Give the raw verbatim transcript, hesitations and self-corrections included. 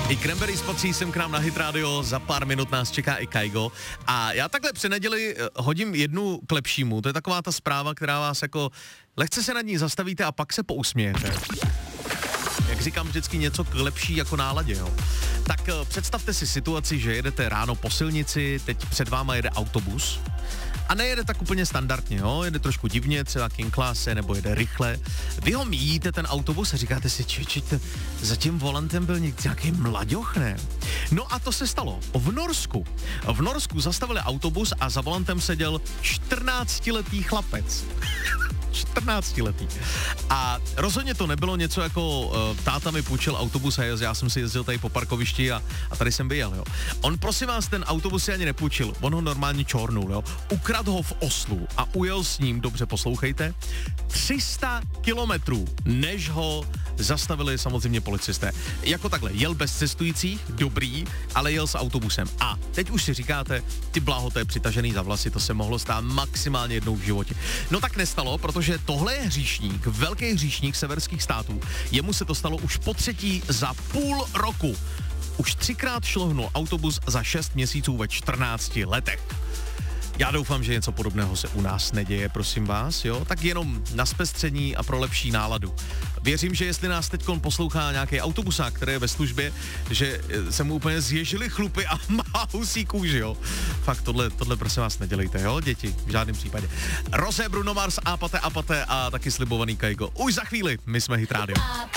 I Cranberries patří sem k nám na Hit Radio, za pár minut nás čeká i Kaigo. A já takhle při neděli hodím jednu k lepšímu, to je taková ta zpráva, která vás jako, lehce se nad ní zastavíte a pak se pousmějete. Jak říkám vždycky něco k lepší jako náladě, jo. Tak představte si situaci, že jedete ráno po silnici, teď před váma jede autobus a nejede tak úplně standardně, jo, jede trošku divně, třeba King Classe, nebo jede rychle. Vy ho míjíte ten autobus a říkáte si, či, za tím volantem byl nějaký mlaďoch, ne? No a to se stalo v Norsku. V Norsku zastavili autobus a za volantem seděl čtrnáctiletý chlapec. čtrnáctiletý. A rozhodně to nebylo něco jako uh, táta mi půjčil autobus a já jsem si jezdil tady po parkovišti a, a tady jsem vyjel, jo. On prosím vás ten autobus si ani nepůjčil, on ho normálně čornul, jo. Ukradl ho v Oslu a ujel s ním, dobře poslouchejte, tři sta kilometrů, než ho zastavili samozřejmě policisté. Jako takhle, jel bez cestujících, dobrý, ale jel s autobusem. A teď už si říkáte, ty bláho, to je přitažený za vlasy, to se mohlo stát maximálně jednou v životě. No tak nestalo, protože tohle je hříšník, velký hříšník severských států. Jemu se to stalo už po třetí za půl roku. Už třikrát šlohnul autobus za šest měsíců ve čtrnácti letech. Já doufám, že něco podobného se u nás neděje, prosím vás, jo? Tak jenom na zpestření a pro lepší náladu. Věřím, že jestli nás teďkon poslouchá nějaký autobusák, který je ve službě, že se mu úplně zježily chlupy a má husí kůži, jo? Fakt tohle, tohle prosím vás nedělejte, jo, děti? V žádném případě. Rosé, Bruno Mars, Apate, Apate a taky slibovaný Kaigo. Už za chvíli, my jsme Hit Radio.